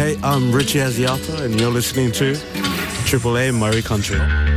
Hey, I'm Richie Asiata, and you're listening to Triple A Murray Country.